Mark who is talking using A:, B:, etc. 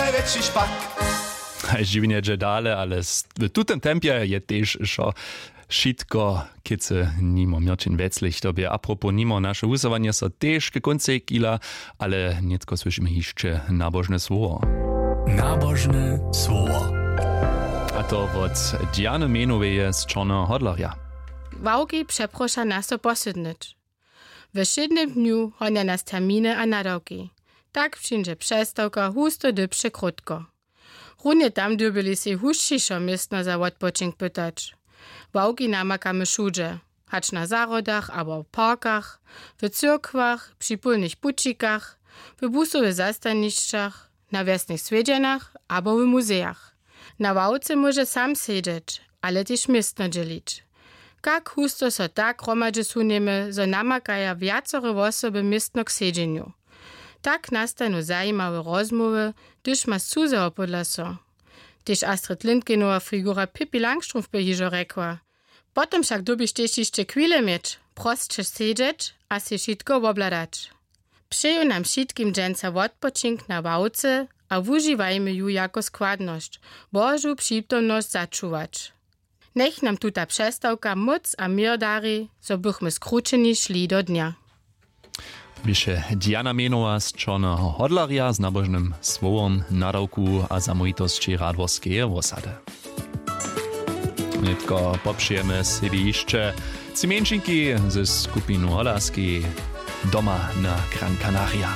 A: najväčší špak.
B: Živinie dale, ale v tutem tempie je tiež šo šitko, keď sa nimo Mirčin Veclich tobie. Apropos nimo, naše husovanie sa tiež ke konce kila, ale netko slyšíme ešte nábožné slovo.
C: Nábožné slovo.
B: A to od Diany Menoveje z Čorného Hodlaria.
D: Wałki przeprosza nas to posydnyć. W szydnym dniu honia nas terminy a nadawki. Tak przyjdzie przestałka husto dybsze krótko. Runie tam dybyli się huszczyszo miestno za odpoczynk pytać. Wałki namakamy szudże, hacz na zarodach albo w parkach, w cyrkwach, przy pólnych bucikach, w busowych zastaniszczach, na wiesnych swiedzianach albo w muzeach. Na wałce może sam siedzieć, ale też miestno dzielić. Kak husto so tak gromadže suniemy, zo namakaja viacore osoby miestno k sedzeniu. Tak nastanu zajímawe rozmowy, gdyż ma z cudzeho podľa so. Tyž Astrid Lindgrenova figura Pippi Langstrumpf by hižo rekła. Potom však dobiš tež ešte chwilę mieć, prostše sedieť a si šitko obladać. Přeju nam šitkim dženca odpočink na wałce a wužívajmy ju jako składność, Božu přítomnosť začúvať. Nech nam tuta przestałka moc a mir dari, so bychmy skručeni šli do dnia.
B: Wysze Diana Menowa z Czorného Hodlaria z nabożnym słowom, nadawku a zamojitości radworskiej osady. Netko poprzejemy sobie jeszcze cimienčinki ze skupinu Holarskiej doma na Gran Canaria.